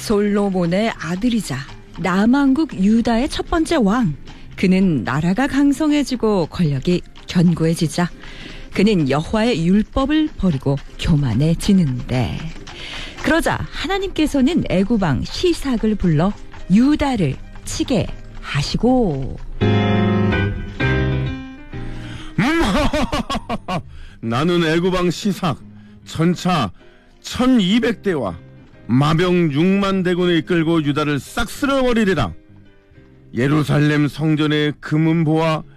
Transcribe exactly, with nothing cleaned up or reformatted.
솔로몬의 아들이자 남왕국 유다의 첫 번째 왕. 그는 나라가 강성해지고 권력이 견고해지자 그는 여호와의 율법을 버리고 교만해지는데, 그러자 하나님께서는 애굽왕 시삭을 불러 유다를 치게 하시고 나는 애굽왕 시삭 전차 천이백 대와 마병 육만 대군을 이끌고 유다를 싹 쓸어버리리라. 예루살렘 성전의 금은보와